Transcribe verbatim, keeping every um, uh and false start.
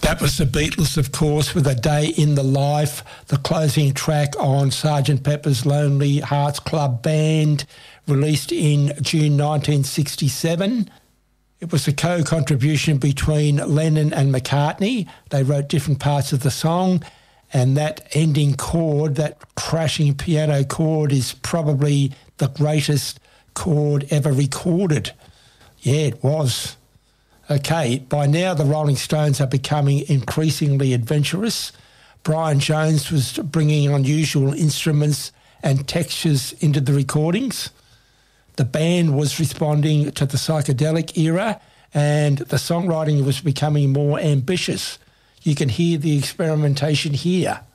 That was the Beatles, of course, with A Day in the Life, the closing track on Sergeant Pepper's Lonely Hearts Club Band, released in June nineteen sixty-seven. It was a co-contribution between Lennon and McCartney. They wrote different parts of the song, and that ending chord, that crashing piano chord, is probably the greatest chord ever recorded. Yeah, it was. Okay, by now the Rolling Stones are becoming increasingly adventurous. Brian Jones was bringing unusual instruments and textures into the recordings. The band was responding to the psychedelic era, and the songwriting was becoming more ambitious. You can hear the experimentation here.